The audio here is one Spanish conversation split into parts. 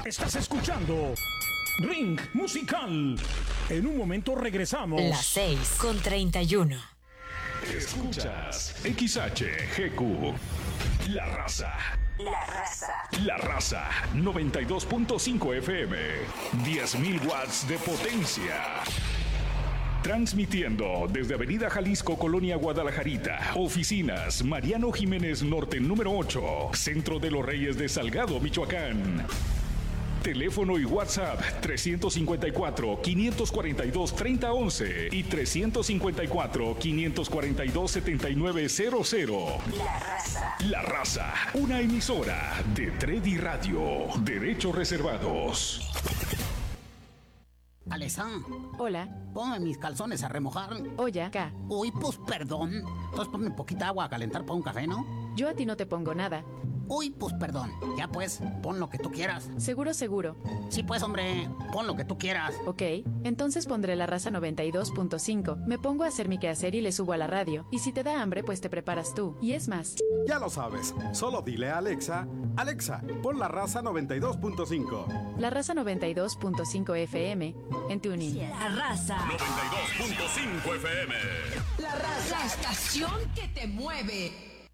Estás escuchando Ring Musical. En un momento regresamos. Las 6:31. Escuchas XHGQ. La Raza. La Raza. La Raza 92.5 FM. 10.000 watts de potencia. Transmitiendo desde Avenida Jalisco, Colonia Guadalajarita. Oficinas Mariano Jiménez Norte número 8. Centro de los Reyes de Salgado, Michoacán. Teléfono y WhatsApp 354-542-3011 y 354-542-7900. La Raza. La Raza, una emisora de Tredi Radio. Derechos reservados. Alesa. Hola. Ponme mis calzones a remojar. Oye, acá. Uy, pues perdón. Entonces ponme poquita agua a calentar para un café, ¿no? Yo a ti no te pongo nada. Uy, pues perdón. Ya pues, pon lo que tú quieras. Seguro. Sí, pues, hombre, pon lo que tú quieras. Ok, entonces pondré La Raza 92.5. Me pongo a hacer mi quehacer y le subo a la radio. Y si te da hambre, pues te preparas tú. Y es más. Ya lo sabes. Solo dile a Alexa, Alexa, pon La Raza 92.5. La Raza 92.5 FM en TuneIn. La Raza. 92.5 FM. La Raza. La estación que te mueve.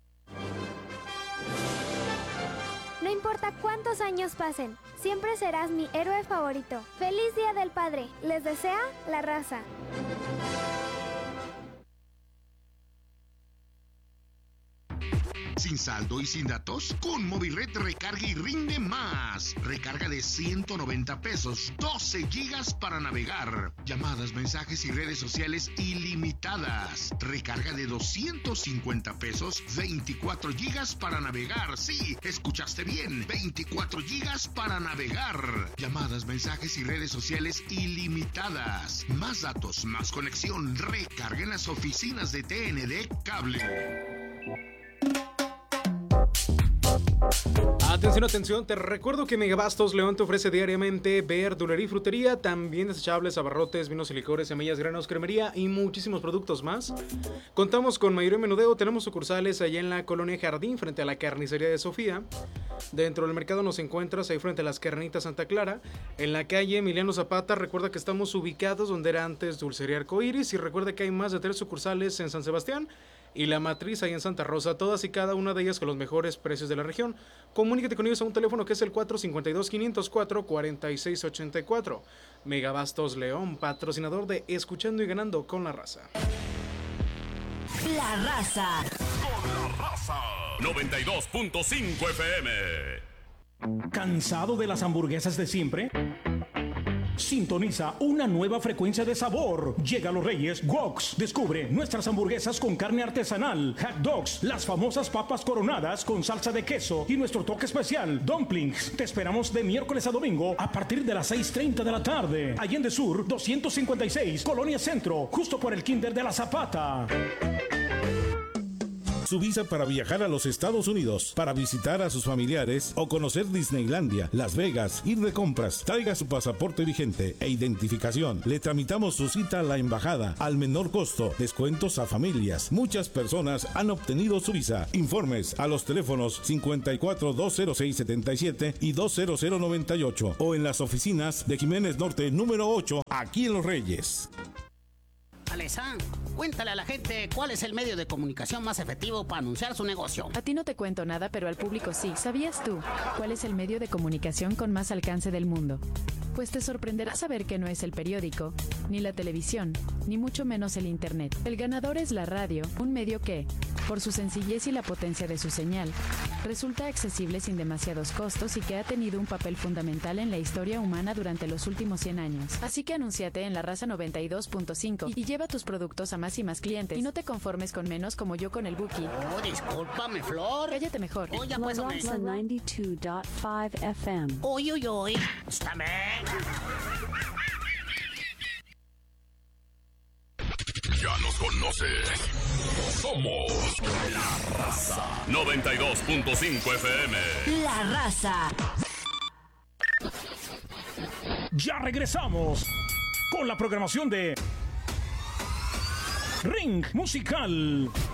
No importa cuántos años pasen, siempre serás mi héroe favorito. ¡Feliz Día del Padre! Les desea La Raza. ¿Sin saldo y sin datos? Con Movilred recarga y rinde más. Recarga de 190 pesos, 12 gigas para navegar. Llamadas, mensajes y redes sociales ilimitadas. Recarga de 250 pesos, 24 gigas para navegar. Sí, escuchaste bien, 24 gigas para navegar. Llamadas, mensajes y redes sociales ilimitadas. Más datos, más conexión. Recarga en las oficinas de TND Cable. Atención, te recuerdo que Megabastos León te ofrece diariamente verdulería y frutería, también desechables, abarrotes, vinos y licores, semillas, granos, cremería y muchísimos productos más. Contamos con mayoría menudeo, tenemos sucursales allá en la Colonia Jardín, frente a la carnicería de Sofía. Dentro del mercado nos encuentras ahí frente a las Carnitas Santa Clara. En la calle Emiliano Zapata, recuerda que estamos ubicados donde era antes Dulcería Arcoíris, y recuerda que hay más de 3 sucursales en San Sebastián y La Matriz ahí en Santa Rosa, todas y cada una de ellas con los mejores precios de la región. Comunícate con ellos a un teléfono que es el 452-504-4684. Megabastos León, patrocinador de Escuchando y Ganando con La Raza. La Raza. Con La Raza 92.5 FM. ¿Cansado de las hamburguesas de siempre? Sintoniza una nueva frecuencia de sabor. Llega a Los Reyes Woks. Descubre nuestras hamburguesas con carne artesanal, hot dogs, las famosas papas coronadas con salsa de queso y nuestro toque especial, dumplings. Te esperamos de miércoles a domingo a partir de las 6:30 de la tarde. Allende Sur 256, Colonia Centro, justo por el Kinder de la Zapata. Su visa para viajar a los Estados Unidos, para visitar a sus familiares o conocer Disneylandia, Las Vegas, ir de compras. Traiga su pasaporte vigente e identificación. Le tramitamos su cita a la embajada al menor costo. Descuentos a familias. Muchas personas han obtenido su visa. Informes a los teléfonos 54-206-77 y 20098 o en las oficinas de Jiménez Norte número 8, aquí en Los Reyes. Alesa, cuéntale a la gente cuál es el medio de comunicación más efectivo para anunciar su negocio. A ti no te cuento nada, pero al público sí. ¿Sabías tú cuál es el medio de comunicación con más alcance del mundo? Pues te sorprenderá saber que no es el periódico, ni la televisión, ni mucho menos el internet. El ganador es la radio, un medio que, por su sencillez y la potencia de su señal, resulta accesible sin demasiados costos y que ha tenido un papel fundamental en la historia humana durante los últimos 100 años. Así que anúnciate en La Raza 92.5 y lleva tus productos a más y más clientes. Y no te conformes con menos como yo con el Buki. Oh, discúlpame, Flor. Cállate mejor. Oh, ya pues, hombre. La Raza 92.5 FM. Uy, uy, uy. Está bien. Ya nos conoces. Somos La Raza 92.5 FM. La Raza. Ya regresamos con la programación de Ring Musical.